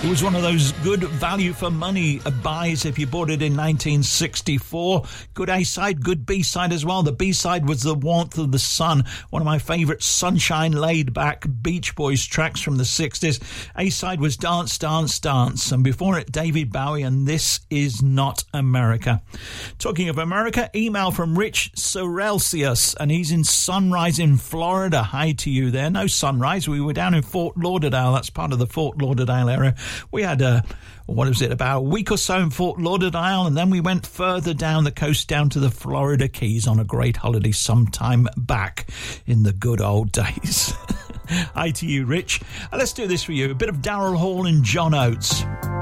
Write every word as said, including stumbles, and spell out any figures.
It was one of those good value for money buys if you bought it in nineteen sixty-four. Good A-side, good B-side as well. The B-side was The Warmth of the Sun, one of my favourite sunshine laid-back Beach Boys tracks from the sixties. A-side was Dance, Dance, Dance, and before it, David Bowie and This Is Not America. Talking of America, email from Rich Sorelsius, and he's in Sunrise in Florida. Hi to you there. No Sunrise, we were down in Fort Lauderdale. That's part of the Fort Lauderdale area. We had a, what was it, about a week or so in Fort Lauderdale, and then we went further down the coast down to the Florida Keys on a great holiday sometime back in the good old days. Hi to you, Rich. Uh, let's do this for you. A bit of Daryl Hall and John Oates.